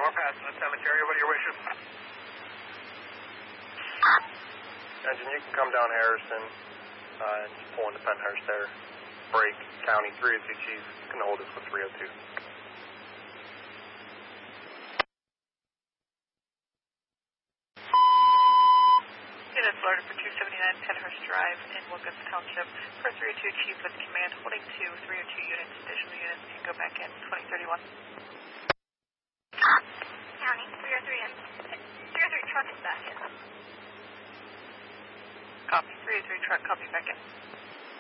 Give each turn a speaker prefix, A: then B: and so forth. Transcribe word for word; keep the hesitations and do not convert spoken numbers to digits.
A: Warpath in the cemetery. What are your wishes?
B: Engine, you can come down Harrison uh, and just pull into Penhurst there. Break County three oh two Chief. You can hold us with three oh two.
C: Units loaded for two seventy-nine Penhurst Drive in Wilkins Township. For three oh two Chief with command holding two, three oh two units. Additional units can go back in twenty thirty-one.